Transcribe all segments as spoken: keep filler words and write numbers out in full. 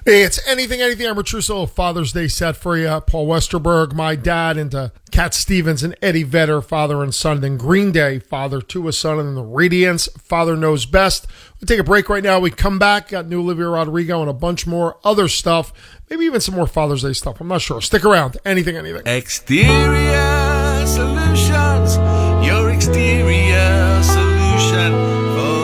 Hey, it's Anything, Anything. I'm Rich Russo. Father's Day set for you. Paul Westerberg, my dad, into Cat Stevens and Eddie Vedder, father and son. Then Green Day, father to a son. And then the Radiance, Father Knows Best. We'll take a break right now. We come back, got new Olivia Rodrigo and a bunch more other stuff. Maybe even some more Father's Day stuff. I'm not sure. Stick around. Anything, Anything. Exterior Solutions. Your exterior solution.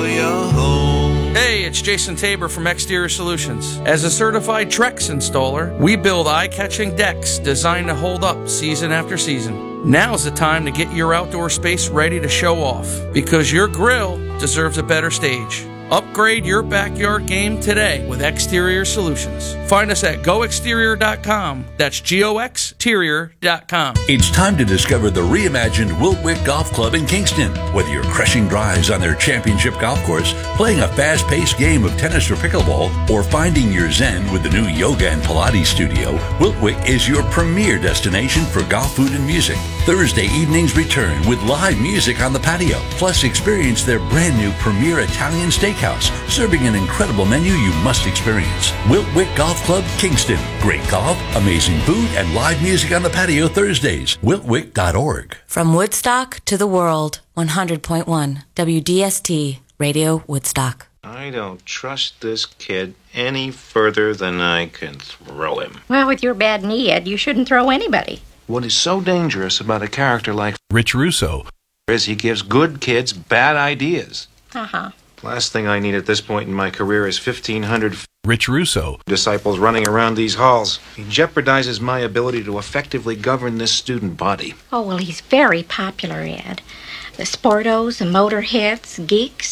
Hey, it's Jason Tabor from Exterior Solutions. As a certified Trex installer, we build eye-catching decks designed to hold up season after season. Now's the time to get your outdoor space ready to show off, because your grill deserves a better stage. Upgrade your backyard game today with Exterior Solutions. Find us at go exterior dot com. That's G O X exterior dot com. It's time to discover the reimagined Wiltwick Golf Club in Kingston. Whether you're crushing drives on their championship golf course, playing a fast-paced game of tennis or pickleball, or finding your zen with the new yoga and Pilates studio, Wiltwick is your premier destination for golf, food, and music. Thursday evenings return with live music on the patio. Plus, experience their brand new premier Italian steakhouse, serving an incredible menu you must experience. Wiltwick Golf Club, Kingston. Great golf, amazing food, and live music on the patio Thursdays. Wiltwick dot org. From Woodstock to the world, one hundred point one W D S T Radio Woodstock. I don't trust this kid any further than I can throw him. Well, with your bad knee, Ed, you shouldn't throw anybody. What is so dangerous about a character like Rich Russo is he gives good kids bad ideas. Uh-huh. Last thing I need at this point in my career is fifteen hundred Rich Russo disciples running around these halls. He jeopardizes my ability to effectively govern this student body. Oh, well, he's very popular, Ed. The sportos, the motorheads, geeks.